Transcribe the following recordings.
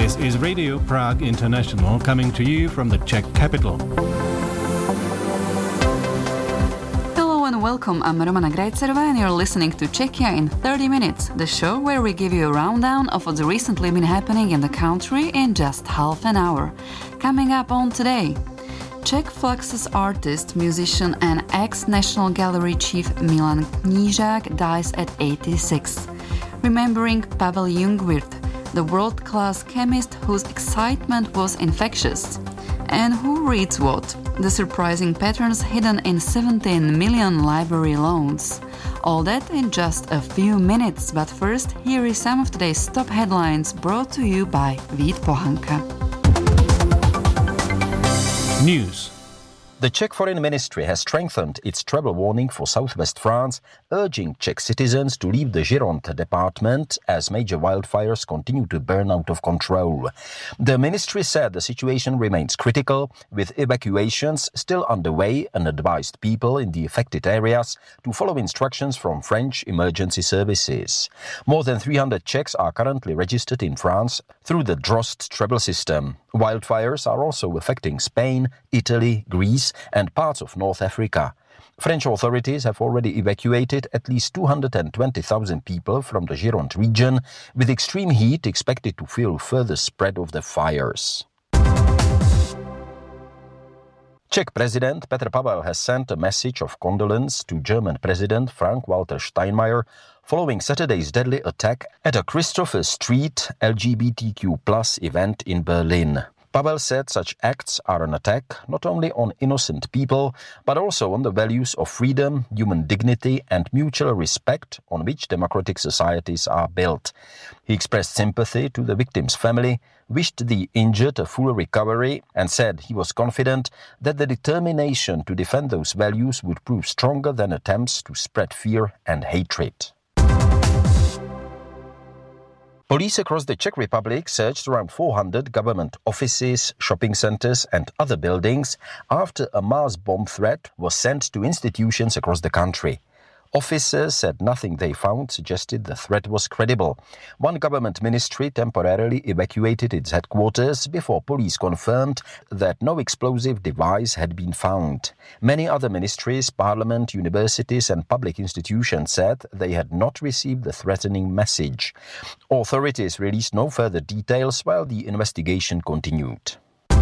This is Radio Prague International coming to you from the Czech capital. Hello and welcome. I'm Romana Grajcerova and you're listening to Czechia in 30 minutes, the show where we give you a rundown of what's recently been happening in the country in just half an hour. Coming up on today, Czech Fluxus artist, musician and ex-National Gallery chief Milan Knížák dies at 86. Remembering Pavel Jungwirth, the world-class chemist whose excitement was infectious. And who reads what? The surprising patterns hidden in 17 million library loans. All that in just a few minutes, but first, here is some of today's top headlines brought to you by Vít Pohanka. News. The Czech Foreign Ministry has strengthened its travel warning for southwest France, urging Czech citizens to leave the Gironde department as major wildfires continue to burn out of control. The ministry said the situation remains critical, with evacuations still underway and advised people in the affected areas to follow instructions from French emergency services. More than 300 Czechs are currently registered in France through the DROST travel system. Wildfires are also affecting Spain, Italy, Greece and parts of North Africa. French authorities have already evacuated at least 220,000 people from the Gironde region, with extreme heat expected to fuel further spread of the fires. Czech President Petr Pavel has sent a message of condolence to German President Frank-Walter Steinmeier following Saturday's deadly attack at a Christopher Street LGBTQ+ event in Berlin. Pavel said such acts are an attack not only on innocent people, but also on the values of freedom, human dignity and mutual respect on which democratic societies are built. He expressed sympathy to the victim's family, wished the injured a full recovery and said he was confident that the determination to defend those values would prove stronger than attempts to spread fear and hatred. Police across the Czech Republic searched around 400 government offices, shopping centers and other buildings after a mass bomb threat was sent to institutions across the country. Officers said nothing they found suggested the threat was credible. One government ministry temporarily evacuated its headquarters before police confirmed that no explosive device had been found. Many other ministries, parliament, universities and public institutions said they had not received the threatening message. Authorities released no further details while the investigation continued.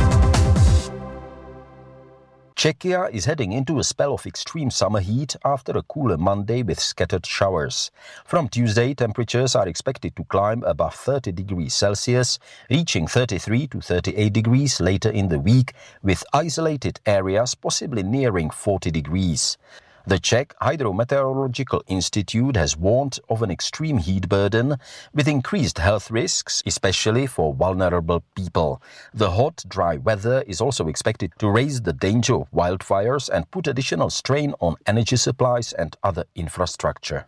Czechia is heading into a spell of extreme summer heat after a cooler Monday with scattered showers. From Tuesday, temperatures are expected to climb above 30 degrees Celsius, reaching 33 to 38 degrees later in the week, with isolated areas possibly nearing 40 degrees. The Czech Hydrometeorological Institute has warned of an extreme heat burden with increased health risks, especially for vulnerable people. The hot, dry weather is also expected to raise the danger of wildfires and put additional strain on energy supplies and other infrastructure.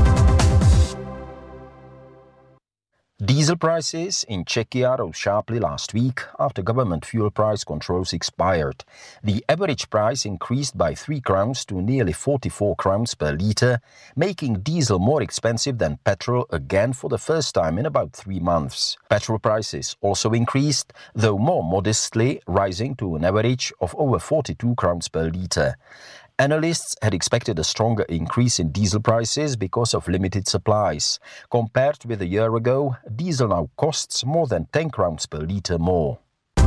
Diesel prices in Czechia rose sharply last week after government fuel price controls expired. The average price increased by 3 crowns to nearly 44 crowns per litre, making diesel more expensive than petrol again for the first time in about 3 months. Petrol prices also increased, though more modestly, rising to an average of over 42 crowns per litre. Analysts had expected a stronger increase in diesel prices because of limited supplies. Compared with a year ago, diesel now costs more than 10 crowns per litre more.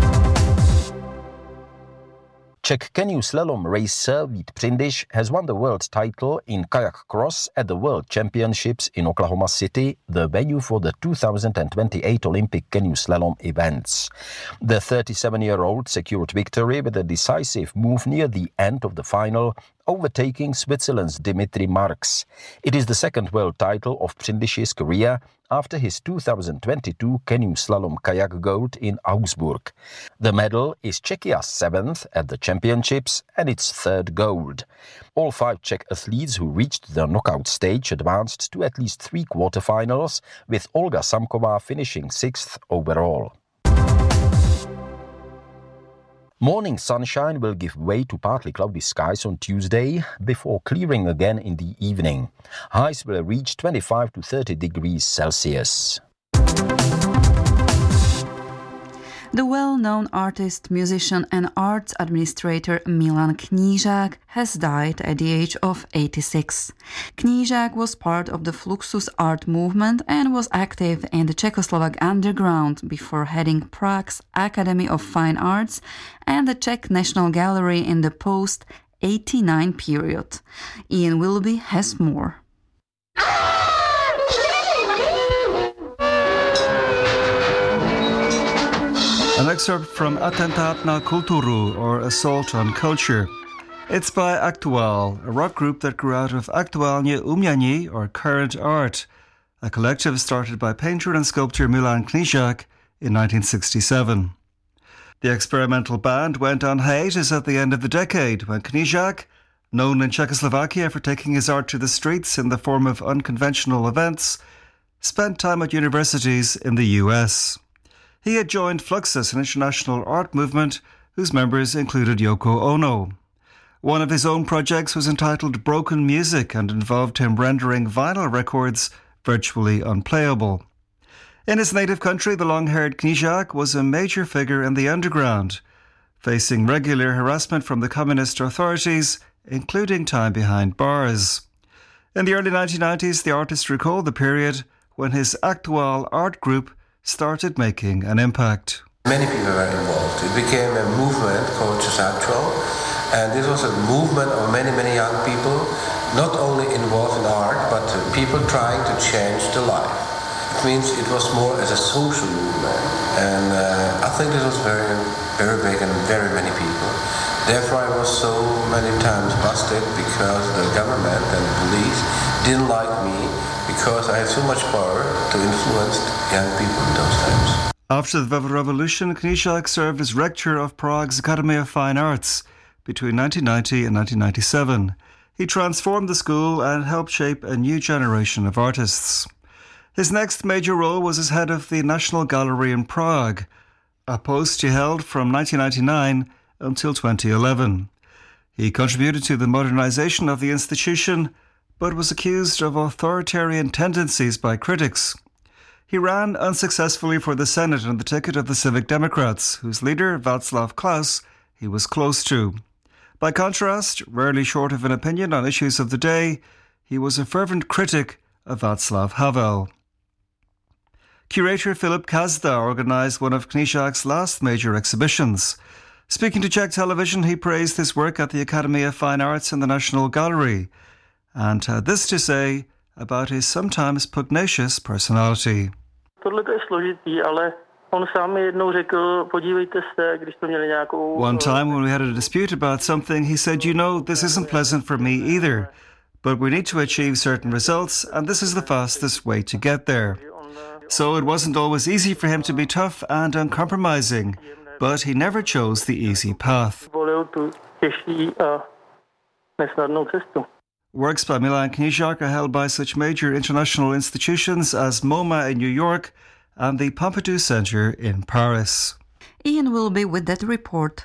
Czech canoe slalom racer Vít Přindyš has won the world title in kayak cross at the World Championships in Oklahoma City, the venue for the 2028 Olympic canoe slalom events. The 37-year-old secured victory with a decisive move near the end of the final, overtaking Switzerland's Dimitri Marx. It is the second world title of Přindyš's career after his 2022 canoe slalom kayak gold in Augsburg. The medal is Czechia's 7th at the championships and its 3rd gold. All 5 Czech athletes who reached the knockout stage advanced to at least 3 quarterfinals, with Olga Samková finishing 6th overall. Morning sunshine will give way to partly cloudy skies on Tuesday before clearing again in the evening. Highs will reach 25 to 30 degrees Celsius. The well-known artist, musician and arts administrator Milan Knížák has died at the age of 86. Knížák was part of the Fluxus art movement and was active in the Czechoslovak underground before heading Prague's Academy of Fine Arts and the Czech National Gallery in the post-89 period. Ian Wilby has more. An excerpt from Atentát na kulturu, or Assault on Culture. It's by Aktuál, a rock group that grew out of Aktuálne umění, or current art, a collective started by painter and sculptor Milan Knížák in 1967. The experimental band went on hiatus at the end of the decade when Knížák, known in Czechoslovakia for taking his art to the streets in the form of unconventional events, spent time at universities in the US. He had joined Fluxus, an international art movement whose members included Yoko Ono. One of his own projects was entitled Broken Music and involved him rendering vinyl records virtually unplayable. In his native country, the long-haired Knížák was a major figure in the underground, facing regular harassment from the communist authorities, including time behind bars. In the early 1990s, the artist recalled the period when his Aktuál art group started making an impact. Many people were involved. It became a movement called Aktuál, and this was a movement of many, many young people, not only involved in art, but people trying to change the life. It means it was more as a social movement, and I think this was very, very big and very many people. Therefore I was so many times busted because the government and police didn't like me because I had so much power to influence young people in those times. After the revolution, Knížák served as rector of Prague's Academy of Fine Arts between 1990 and 1997. He transformed the school and helped shape a new generation of artists. His next major role was as head of the National Gallery in Prague, a post he held from 1999 until 2011. He contributed to the modernization of the institution, but was accused of authoritarian tendencies by critics. He ran unsuccessfully for the Senate on the ticket of the Civic Democrats, whose leader, Václav Klaus, he was close to. By contrast, rarely short of an opinion on issues of the day, he was a fervent critic of Václav Havel. Curator Filip Kazda organised one of Knížák's last major exhibitions. Speaking to Czech television, he praised his work at the Academy of Fine Arts and the National Gallery, and had this to say about his sometimes pugnacious personality. One time when we had a dispute about something, he said, "You know, this isn't pleasant for me either, but we need to achieve certain results, and this is the fastest way to get there." So it wasn't always easy for him to be tough and uncompromising, but he never chose the easy path. Works by Milan Knížák are held by such major international institutions as MoMA in New York and the Pompidou Center in Paris. Ian will be with that report.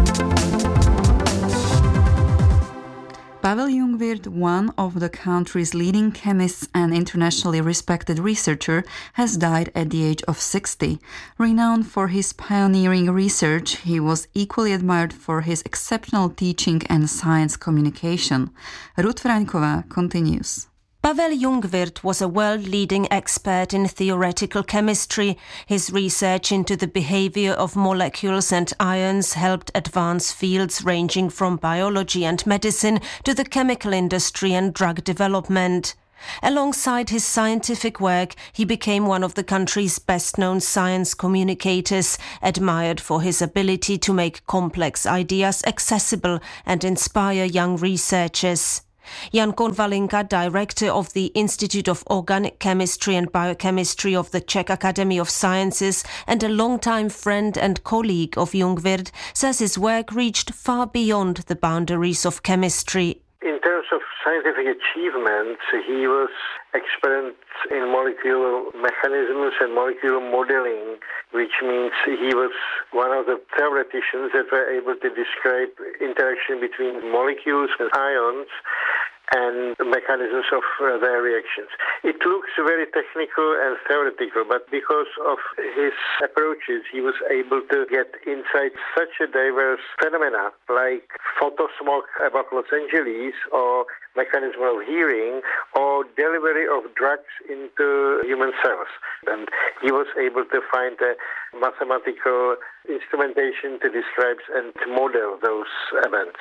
Pavel Jungwirth, one of the country's leading chemists and internationally respected researcher, has died at the age of 60. Renowned for his pioneering research, he was equally admired for his exceptional teaching and science communication. Ruth Vraňková continues. Pavel Jungwirth was a world-leading expert in theoretical chemistry. His research into the behavior of molecules and ions helped advance fields ranging from biology and medicine to the chemical industry and drug development. Alongside his scientific work, he became one of the country's best-known science communicators, admired for his ability to make complex ideas accessible and inspire young researchers. Jan Konvalinka, director of the Institute of Organic Chemistry and Biochemistry of the Czech Academy of Sciences and a longtime friend and colleague of Jungwirth, says his work reached far beyond the boundaries of chemistry. In terms of scientific achievements, he was expert in molecular mechanisms and molecular modeling, which means he was one of the theoreticians that were able to describe interaction between molecules and ions and mechanisms of their reactions. It looks very technical and theoretical, but because of his approaches, he was able to get inside such a diverse phenomena like photosmog above Los Angeles, or mechanism of hearing, or delivery of drugs into human cells. And he was able to find a mathematical instrumentation to describe and to model those events.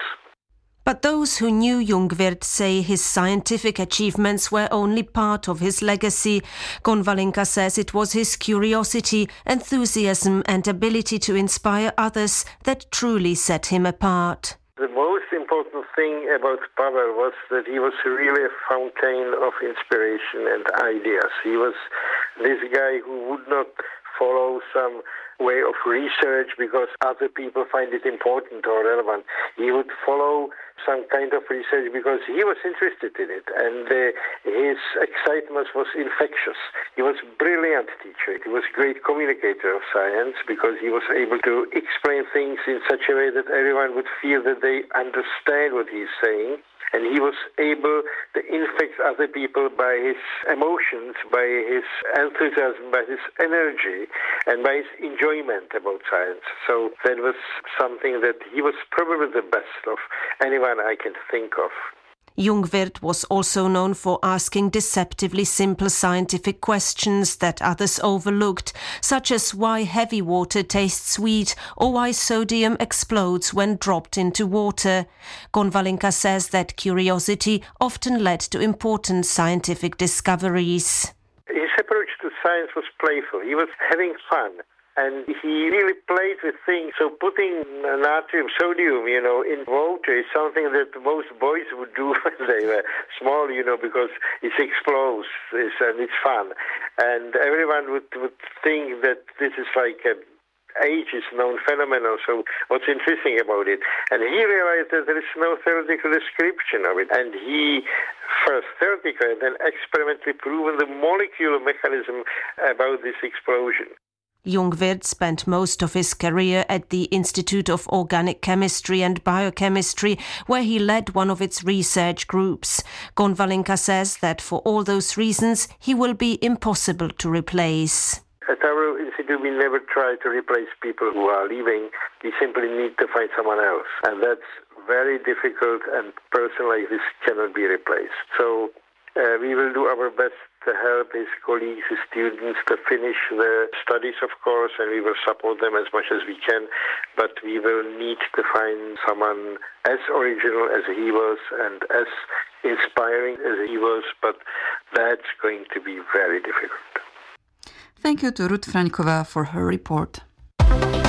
But those who knew Jungwirth say his scientific achievements were only part of his legacy. Konvalinka says it was his curiosity, enthusiasm and ability to inspire others that truly set him apart. The most important thing about Pavel was that he was really a fountain of inspiration and ideas. He was this guy who would not follow some way of research because other people find it important or relevant. He would follow some kind of research because he was interested in it, and his excitement was infectious. He was a brilliant teacher. He was a great communicator of science because he was able to explain things in such a way that everyone would feel that they understand what he's saying. And he was able to infect other people by his emotions, by his enthusiasm, by his energy, and by his enjoyment about science. So that was something that he was probably the best of anyone I can think of. Jungwirth was also known for asking deceptively simple scientific questions that others overlooked, such as why heavy water tastes sweet or why sodium explodes when dropped into water. Konvalinka says that curiosity often led to important scientific discoveries. His approach to science was playful. He was having fun. And he really played with things. So putting natrium, sodium, in water is something that most boys would do when they were small, because it explodes and it's fun. And everyone would think that this is like an ages-known phenomenon. So what's interesting about it? And he realized that there is no theoretical description of it. And he first theoretically and then experimentally proven the molecular mechanism about this explosion. Jungwirth spent most of his career at the Institute of Organic Chemistry and Biochemistry, where he led one of its research groups. Konvalinka says that for all those reasons, he will be impossible to replace. At our institute, we never try to replace people who are leaving. We simply need to find someone else. And that's very difficult, and a person like this cannot be replaced. So we will do our best to help his colleagues, his students, to finish their studies, of course, and we will support them as much as we can. But we will need to find someone as original as he was and as inspiring as he was, but that's going to be very difficult. Thank you to Ruth Frankova for her report.